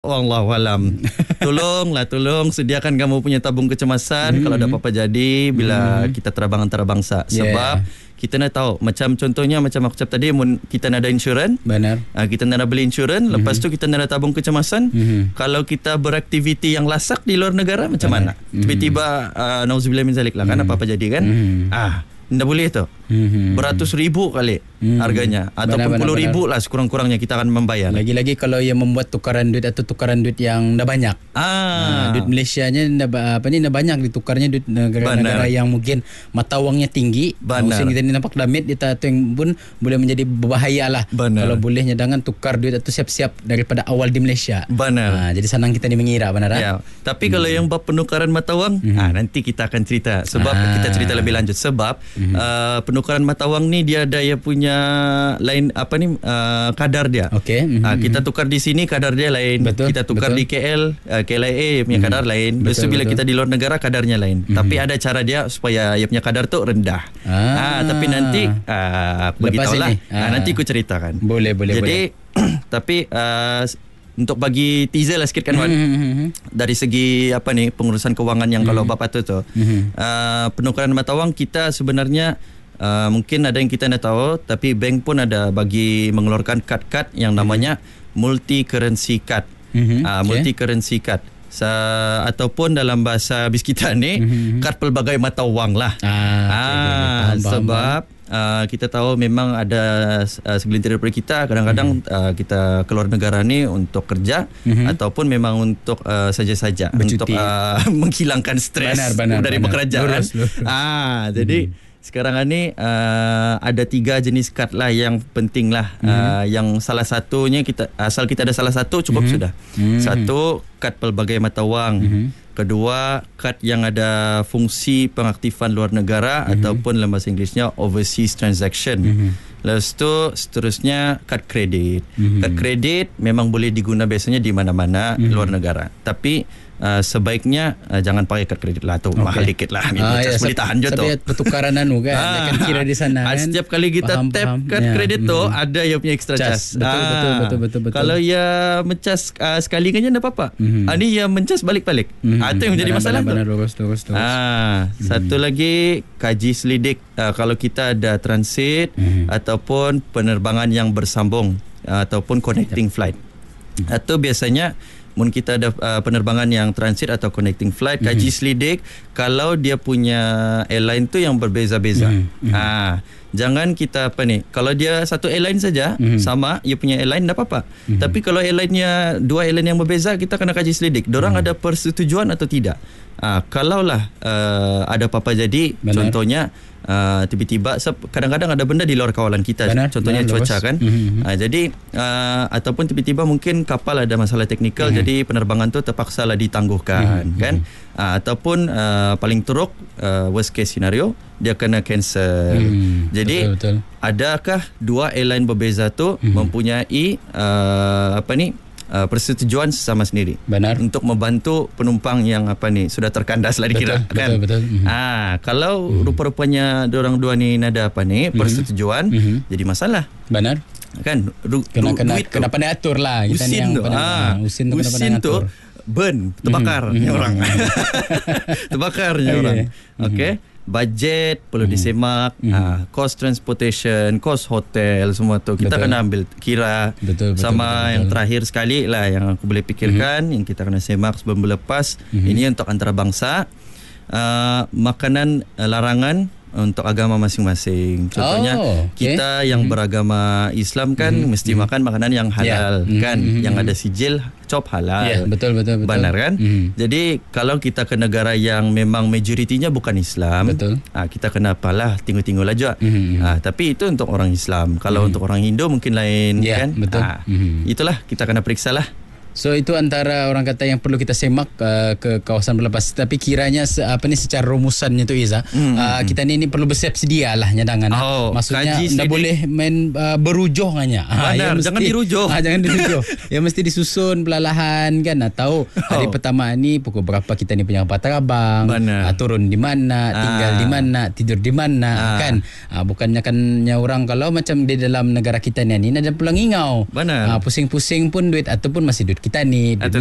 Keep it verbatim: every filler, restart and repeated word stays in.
wallahu alam. Tolonglah, tolong sediakan kamu punya tabung kecemasan. Hmm. Kalau ada apa-apa jadi bila hmm. kita terbang antarabangsa. Sebab yeah. kita nak tahu, macam contohnya macam aku cakap tadi, kita nak ada insurans. Benar. Kita nak beli insurans, mm-hmm. lepas tu kita nak ada tabung kecemasan. Mm-hmm. Kalau kita beraktiviti yang lasak di luar negara, macam Benar. mana? Mm-hmm. Tiba-tiba uh, nauzubillah min zalik lah kan, mm-hmm. apa-apa jadi kan. Mm-hmm. Ah, tidak boleh tu. Mm-hmm. Beratus ribu kali mm-hmm. harganya, ataupun puluh ribu lah sekurang-kurangnya kita akan membayar. Lagi-lagi kalau yang membuat tukaran duit atau tukaran duit yang dah banyak. Ah, nah, duit Malaysianya dah apa ni dah banyak ditukarnya duit negara-negara yang mungkin mata wangnya tinggi. Benar. Kita ni nampak damit kita tu yang pun boleh menjadi berbahaya lah. Benar. Kalau bolehnya jangan tukar duit atau siap-siap daripada awal di Malaysia. Benar. Nah, jadi senang kita ni mengira benar ya. Tapi hmm. kalau yang bab penukaran mata wang, hmm. ah, nanti kita akan cerita. Sebab ah. kita cerita lebih lanjut. Sebab hmm. uh, penukaran mata wang ni dia ada yang punya lain apa ni uh, kadar dia. Okey. Mm-hmm. Uh, kita tukar di sini kadar dia lain. Betul, kita tukar betul. di K L, uh, K L I A punya mm-hmm. kadar lain. Lepas tu bila betul. kita di luar negara kadarnya lain. Mm-hmm. Tapi ada cara dia supaya dia punya kadar tu rendah. Ah, uh, tapi nanti uh, beritahulah. Uh, nanti aku ceritakan. Boleh, boleh, Jadi, boleh. tapi uh, untuk bagi teaser lah sikit kan Wan, mm-hmm. dari segi apa ni pengurusan kewangan yang mm-hmm. kalau bapa tu tu mm-hmm. uh, penukaran mata wang kita sebenarnya Uh, mungkin ada yang kita nak tahu, tapi bank pun ada bagi mengeluarkan kad-kad yang namanya mm-hmm. multi currency card. Mm-hmm. Uh, okay. Multi currency card. Sa- ataupun dalam bahasa bis kita ni mm-hmm. kad pelbagai mata wang lah. Ah, ah, okay, sebab uh, kita tahu memang ada uh, segelintir daripada kita kadang-kadang mm-hmm. uh, kita keluar negara ni untuk kerja mm-hmm. ataupun memang untuk uh, saja-saja Bercuti. untuk uh, menghilangkan stres benar, benar, dari benar. pekerjaan. Lurus, lurus. Ah, jadi mm-hmm. sekarang ni uh, ada tiga jenis kad lah yang penting lah. Mm-hmm. Uh, yang salah satunya kita asal kita ada salah satu cukup mm-hmm. sudah. Mm-hmm. Satu, kad pelbagai mata wang. Mm-hmm. Kedua, kad yang ada fungsi pengaktifan luar negara mm-hmm. ataupun dalam bahasa Inggerisnya overseas transaction. Mm-hmm. Lepas tu seterusnya kad kredit. Mm-hmm. Kad kredit memang boleh diguna biasanya di mana-mana mm-hmm. luar negara. Tapi Uh, sebaiknya uh, jangan pakai kad kredit lah tu okay. mahal dikit lah ni ah, ya, boleh tahan je tu pertukaran anu kan ah, akan kira di sana kan setiap kali kita faham, tap faham. kad ya. kredit tu mm. ada yang punya extra charge betul, ah, betul, betul, betul, betul. Kalau ya mencas uh, sekali kan tak apa-apa mm. ah, ni yang mencas balik-balik mm. ah, itu yang menjadi masalah benar, benar, lurus, lurus, lurus. Ah, mm. Satu lagi kaji selidik uh, kalau kita ada transit mm. ataupun penerbangan yang bersambung uh, ataupun connecting flight mm. atau biasanya mun kita ada uh, penerbangan yang transit atau connecting flight, mm-hmm. kaji selidik kalau dia punya airline tu yang berbeza-beza. Mm-hmm. Ah, jangan kita apa ni, kalau dia satu airline saja mm-hmm. sama, dia punya airline tak apa-apa. Mm-hmm. Tapi kalau airline-nya dua airline yang berbeza, kita kena kaji selidik. Diorang mm-hmm. ada persetujuan atau tidak. Ah, kalaulah uh, ada apa-apa jadi, benar. Contohnya Uh, tiba-tiba kadang-kadang ada benda di luar kawalan kita. Benar, contohnya benar, cuaca kan mm-hmm. uh, jadi uh, ataupun tiba-tiba mungkin kapal ada masalah teknikal mm-hmm. jadi penerbangan tu terpaksa lah ditangguhkan mm-hmm. kan uh, ataupun uh, paling teruk uh, worst case scenario dia kena cancel mm, jadi betul, betul. Adakah dua airline berbeza tu mm-hmm. mempunyai uh, apa ni Uh, persetujuan sesama sendiri. Benar. Untuk membantu penumpang yang apa ni sudah terkandas lah dikira betul, kan. Betul betul. Mm-hmm. Ah, kalau mm-hmm. rupa-rupanya diorang dua ni ada apa ni persetujuan mm-hmm. jadi masalah. Benar. Kan ru- kena kena duit kena pandai atur lah kita usin ni yang tu. Ah, usin tu kena pandai atur. Burn, terbakar mm-hmm. ni orang. terbakar ni orang. Mm-hmm. Okey. Budget perlu mm-hmm. disemak, mm-hmm. uh, cost transportation, cost hotel, semua tu kita betul. Kena ambil kira. Betul, betul, sama betul, yang betul. Terakhir sekali lah yang aku boleh fikirkan mm-hmm. yang kita kena semak sebelum berlepas mm-hmm. ini untuk antarabangsa uh, makanan uh, larangan untuk agama masing-masing. Contohnya oh, okay. kita yang mm-hmm. beragama Islam kan mm-hmm. mesti mm-hmm. makan makanan yang halal yeah. kan mm-hmm. yang ada sijil cop halal. Yeah, betul betul betul. Benar kan? Mm-hmm. Jadi kalau kita ke negara yang memang majoritinya bukan Islam, betul. Ah, kita kena apalah tinggal-tinggal aja. Mm-hmm. Ah, tapi itu untuk orang Islam. Kalau mm-hmm. untuk orang Hindu mungkin lain yeah, kan? Betul. Ah, mm-hmm. Itulah kita kena periksalah. So itu antara orang kata yang perlu kita semak uh, ke kawasan berlepas. Tapi kiranya se- apa ni secara rumusannya tu Iza, hmm. uh, kita ni, ni perlu bersiap sedia lah nyadangan. Oh, maksudnya tak boleh main uh, berujuh hanya. Ha, ya mesti, jangan dirujuh. Ha, jangan dirujuh. Ya mesti disusun perlahan kan. Nah, tahu oh. hari pertama ni pukul berapa kita ni punya kapal terbang, uh, turun di mana, tinggal ah. di mana, tidur di mana ah. kan. Uh, bukannya kannya orang kalau macam di dalam negara kita ni ni ada pulang ingau. Uh, pusing-pusing pun duit ataupun masih duit kita ni